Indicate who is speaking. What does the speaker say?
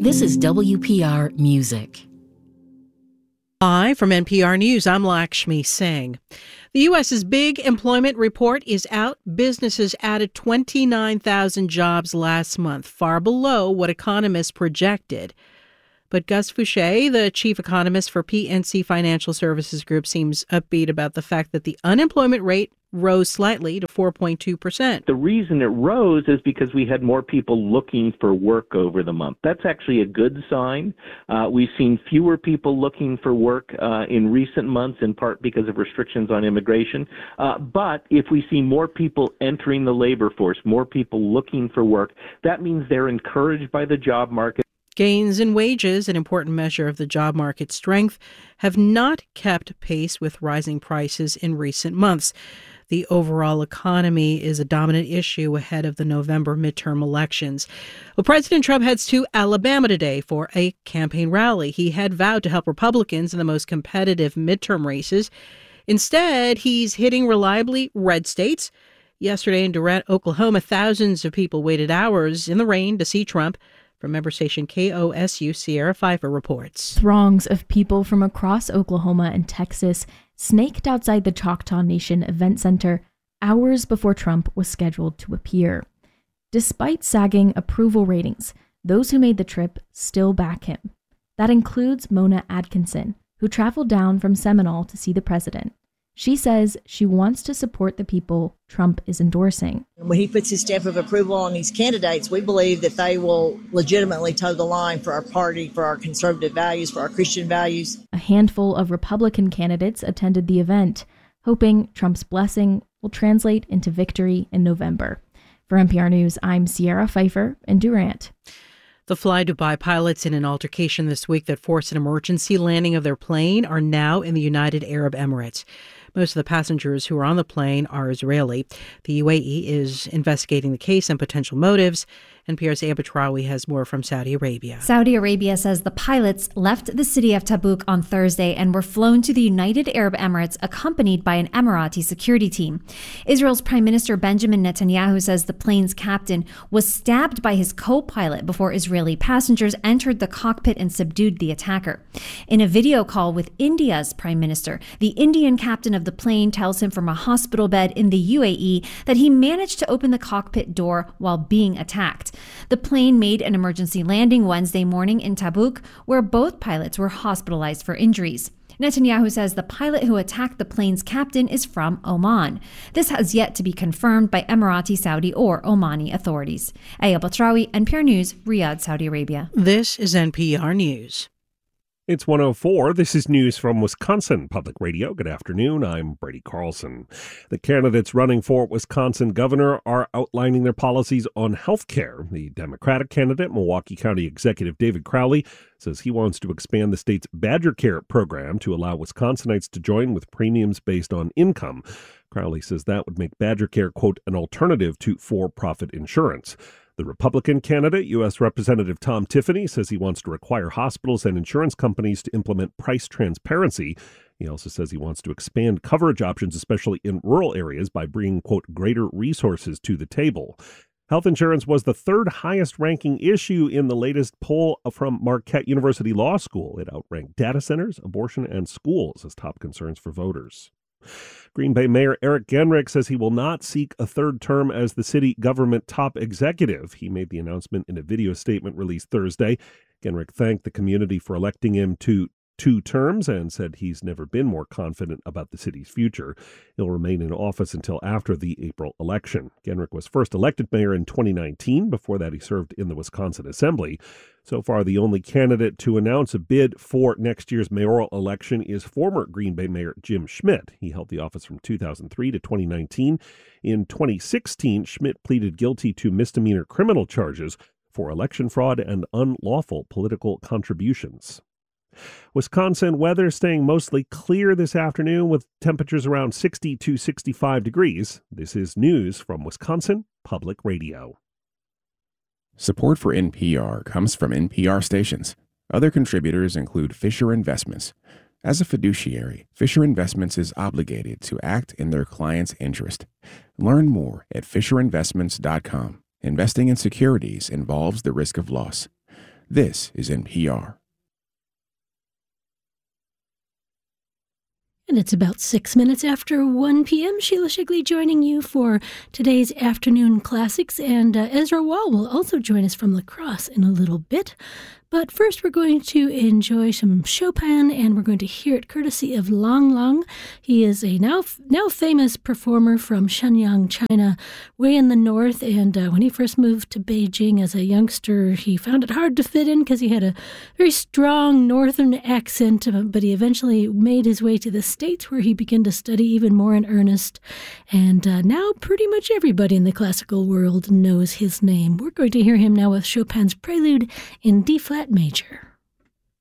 Speaker 1: This is WPR Music.
Speaker 2: Live from NPR News, I'm Lakshmi Singh. The U.S.'s big employment report is out. Businesses added 29,000 jobs last month, far below what economists projected. But Gus Fouché, the chief economist for PNC Financial Services Group, seems upbeat about the fact that the unemployment rate rose slightly to 4.2%.
Speaker 3: The reason it rose is because we had more people looking for work over the month. That's actually a good sign. We've seen fewer people looking for work in recent months, in part because of restrictions on immigration. But if we see more people entering the labor force, more people looking for work, that means they're encouraged by the job market.
Speaker 2: Gains in wages, an important measure of the job market strength, have not kept pace with rising prices in recent months. The overall economy is a dominant issue ahead of the November midterm elections. Well, President Trump heads to Alabama today for a campaign rally. He had vowed to help Republicans in the most competitive midterm races. Instead, he's hitting reliably red states. Yesterday in Durant, Oklahoma, thousands of people waited hours in the rain to see Trump. From member station KOSU, Sierra Pfeiffer reports.
Speaker 4: Throngs of people from across Oklahoma and Texas snaked outside the Choctaw Nation Event Center hours before Trump was scheduled to appear. Despite sagging approval ratings, those who made the trip still back him. That includes Mona Atkinson, who traveled down from Seminole to see the president. She says she wants to support the people Trump is endorsing.
Speaker 5: When he puts his stamp of approval on these candidates, we believe that they will legitimately toe the line for our party, for our conservative values, for our Christian values.
Speaker 4: A handful of Republican candidates attended the event, hoping Trump's blessing will translate into victory in November. For NPR News, I'm Sierra Pfeiffer in Durant.
Speaker 2: The Fly Dubai pilots in an altercation this week that forced an emergency landing of their plane are now in the United Arab Emirates. Most of the passengers who are on the plane are Israeli. The UAE is investigating the case and potential motives. NPR's Aya Batrawi has more from Saudi Arabia.
Speaker 6: Saudi Arabia says the pilots left the city of Tabuk on Thursday and were flown to the United Arab Emirates accompanied by an Emirati security team. Israel's Prime Minister Benjamin Netanyahu says the plane's captain was stabbed by his co-pilot before Israeli passengers entered the cockpit and subdued the attacker. In a video call with India's Prime Minister, the Indian captain of the plane tells him from a hospital bed in the UAE that he managed to open the cockpit door while being attacked. The plane made an emergency landing Wednesday morning in Tabuk, where both pilots were hospitalized for injuries. Netanyahu says the pilot who attacked the plane's captain is from Oman. This has yet to be confirmed by Emirati, Saudi, or Omani authorities. Aya Batrawi, NPR News, Riyadh, Saudi Arabia.
Speaker 2: This is NPR News.
Speaker 7: It's 1:04. This is news from Wisconsin Public Radio. Good afternoon. I'm Brady Carlson. The candidates running for Wisconsin governor are outlining their policies on health care. The Democratic candidate, Milwaukee County Executive David Crowley, says he wants to expand the state's Badger Care program to allow Wisconsinites to join with premiums based on income. Crowley says that would make Badger Care, quote, an alternative to for-profit insurance. The Republican candidate, U.S. Representative Tom Tiffany, says he wants to require hospitals and insurance companies to implement price transparency. He also says he wants to expand coverage options, especially in rural areas, by bringing, quote, greater resources to the table. Health insurance was the third highest ranking issue in the latest poll from Marquette University Law School. It outranked data centers, abortion, and schools as top concerns for voters. Green Bay Mayor Eric Genrich says he will not seek a third term as the city government top executive. He made the announcement in a video statement released Thursday. Genrich thanked the community for electing him to 2 terms and said he's never been more confident about the city's future. He'll remain in office until after the April election. Genrich was first elected mayor in 2019. Before that, he served in the Wisconsin Assembly. So far, the only candidate to announce a bid for next year's mayoral election is former Green Bay Mayor Jim Schmidt. He held the office from 2003 to 2019. In 2016, Schmidt pleaded guilty to misdemeanor criminal charges for election fraud and unlawful political contributions. Wisconsin weather staying mostly clear this afternoon with temperatures around 60 to 65 degrees. This is news from Wisconsin Public Radio.
Speaker 8: Support for NPR comes from NPR stations. Other contributors include Fisher Investments. As a fiduciary, Fisher Investments is obligated to act in their client's interest. Learn more at FisherInvestments.com. Investing in securities involves the risk of loss. This is NPR.
Speaker 9: And it's about 6 minutes after 1 p.m. Sheila Shigley joining you for today's Afternoon Classics. And Ezra Wall will also join us from La Crosse in a little bit. But first, we're going to enjoy some Chopin, and we're going to hear it courtesy of Lang Lang. He is a now famous performer from Shenyang, China, way in the north. And when he first moved to Beijing as a youngster, he found it hard to fit in because he had a very strong northern accent. But he eventually made his way to the States, where he began to study even more in earnest. And now pretty much everybody in the classical world knows his name. We're going to hear him now with Chopin's Prelude in D-flat major.